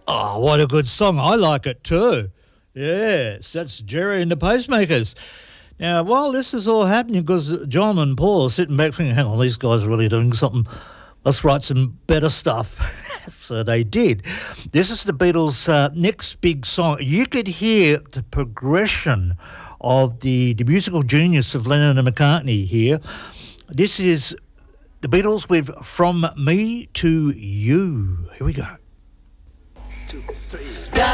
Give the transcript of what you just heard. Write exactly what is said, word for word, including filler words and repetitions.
Oh, what a good song. I like it too. Yes, that's Jerry and the Pacemakers. Now, while this is all happening, because John and Paul are sitting back thinking, hang on, these guys are really doing something. Let's write some better stuff. So they did. This is the Beatles' uh, next big song. You could hear the progression of the, the musical genius of Lennon and McCartney here. This is the Beatles with From Me to You. Here we go. Two, three.